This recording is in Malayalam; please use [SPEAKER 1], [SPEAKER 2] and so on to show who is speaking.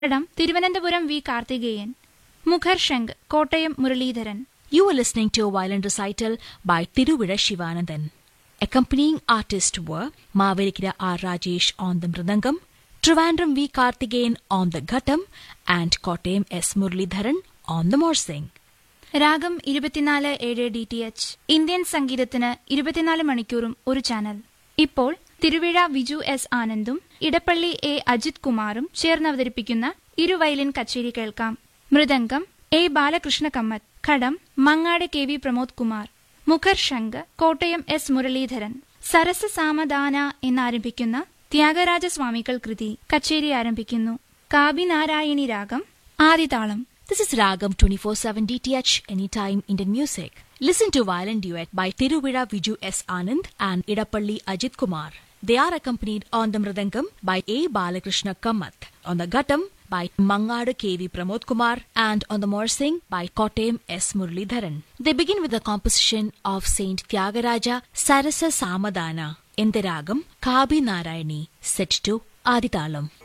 [SPEAKER 1] Ghatam Thiruvananthapuram V Karthikeyan. മുഖർ ശങ്ക് Kottayam Muraleedharan.
[SPEAKER 2] You are listening to a violin recital by Tiruvira Shivanandan. Accompanying artists were Mavelikira R. Rajesh on the mridangam, Trivandrum V. Karthikeyan on the ghattam, and Kottayam S. Muralidharan on the morsing.
[SPEAKER 1] രാഗം 24/7 DTH. ഇന്ത്യൻ സംഗീതത്തിന് 24 മണിക്കൂറും ഒരു ചാനൽ. ഇപ്പോൾ തിരുവിഴ വിജു എസ് ആനന്ദും ഇടപ്പള്ളി എ അജിത് കുമാറും ചേർന്നവതരിപ്പിക്കുന്ന ഇരുവയലിൻ കച്ചേരി കേൾക്കാം. Mridangam A Balakrishna Kamath. Ghatam Mangad K V Pramod Kumar. മുഖർ ശങ്ക് Kottayam S Muraleedharan. Sarasa സാമദാന എന്നാരംഭിക്കുന്ന ത്യാഗരാജസ്വാമികൾ കൃതി. കച്ചേരി ആരംഭിക്കുന്നു. കാബിനാരായണി രാഗം ആദിതാളം.
[SPEAKER 2] This is Ragam 24/7 DTH Anytime Indian Music. Listen to violin duet by Tiruvira Viju S. Anand and Idapalli Ajit Kumar. They are accompanied on the mridangam by A. Balakrishna Kamath, on the ghattam by Mangadu K. V. Pramod Kumar, and on the morsing by Kottayam S. Muralidharan. They begin with a composition of Saint Tyagaraja Sarasa Samadana in the Ragam Kabi Narayani, set to Aditalam.